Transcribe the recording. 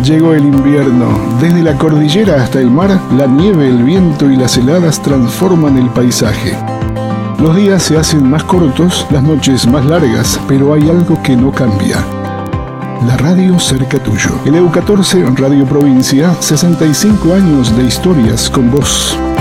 Llegó el invierno. Desde la cordillera hasta el mar, la nieve, el viento y las heladas transforman el paisaje. Los días se hacen más cortos, las noches más largas, pero hay algo que no cambia. La radio cerca tuyo. El EU14 Radio Provincia, 65 años de historias con vos.